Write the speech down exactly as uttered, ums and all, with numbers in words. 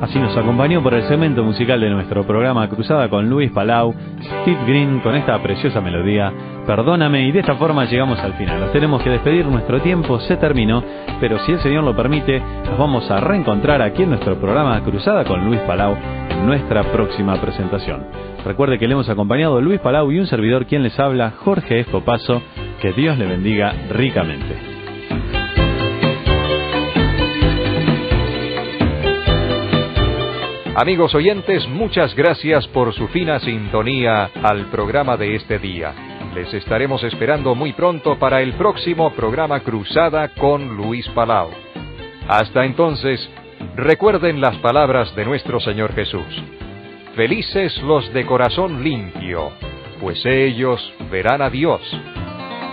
Así nos acompañó por el segmento musical de nuestro programa Cruzada con Luis Palau, Steve Green con esta preciosa melodía, Perdóname, y de esta forma llegamos al final. Nos tenemos que despedir, nuestro tiempo se terminó, pero si el Señor lo permite, nos vamos a reencontrar aquí en nuestro programa Cruzada con Luis Palau en nuestra próxima presentación. Recuerde que le hemos acompañado Luis Palau y un servidor quien les habla, Jorge Escopazo. Que Dios le bendiga ricamente. Amigos oyentes, muchas gracias por su fina sintonía al programa de este día. Les estaremos esperando muy pronto para el próximo programa Cruzada con Luis Palau. Hasta entonces, recuerden las palabras de nuestro Señor Jesús. Felices los de corazón limpio, pues ellos verán a Dios.